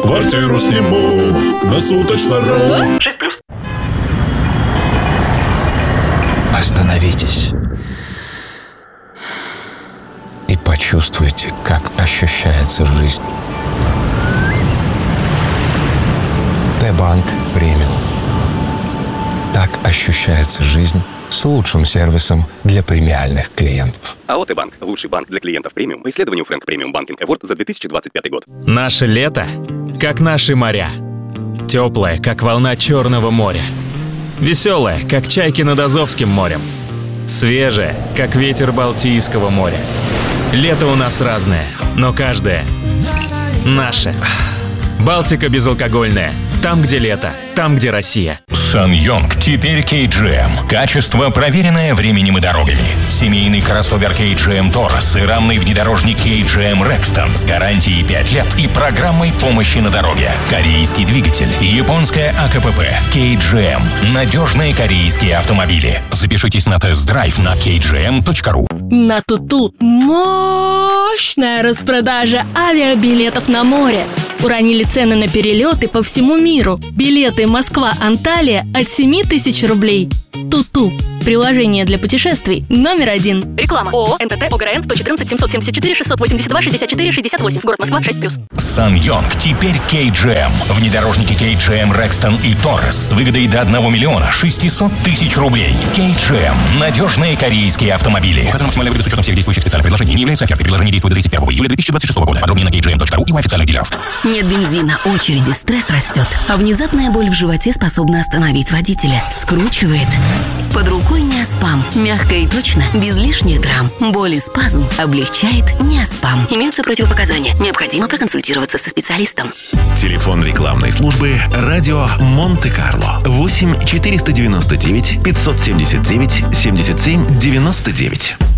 Квартиру сниму на суточно.ру. 6+. Остановитесь и почувствуйте, как ощущается жизнь. Т-банк премиум. Так ощущается жизнь с лучшим сервисом для премиальных клиентов. АО «Т-банк» – лучший банк для клиентов премиум по исследованию Frank Premium Banking Award за 2025 год. Наше лето, как наши моря. Теплое, как волна Черного моря. Веселое, как чайки над Азовским морем. Свежее, как ветер Балтийского моря. Лето у нас разное, но каждое наше. Балтика безалкогольная. Там, где лето, там, где Россия. SsangYong теперь KGM. Качество, проверенное временем и дорогами. Семейный кроссовер KGM Taurus и рамный внедорожник KGM Rexton с гарантией 5 лет и программой помощи на дороге. Корейский двигатель, японская АКПП. KGM. Надежные корейские автомобили. Запишитесь на тест-драйв на kgm.ru. На Туту мощная распродажа авиабилетов на море. Уронили цены на перелеты по всему миру. Билеты Москва-Анталия от 7 тысяч рублей. Туту. Приложение для путешествий номер 1. Реклама. ООО НТТ ОГРН 114 774 682 64 68. Город Москва 6+. SsangYong теперь KGM. Внедорожники KGM Rexton и Taurus с выгодой до 1 миллиона 600 тысяч рублей. KGM. Надежные корейские автомобили. Указано максимальная выгода с учетом всех действующих специальных предложений. Не является офертой. Предложение действует до 31 июля 2026 года. Подробнее на kgm.ru и у официальных дилеров. Нет бензина, очереди, стресс растет. А внезапная боль в животе способна остановить водителя. Скручивает. Под рукой Неоспам. Мягко и точно, без лишних драм. Боль и спазм облегчает Неоспам. Имеются противопоказания. Необходимо проконсультироваться со специалистом. Телефон рекламной службы «Радио Монте-Карло». 8 499 579 77 99.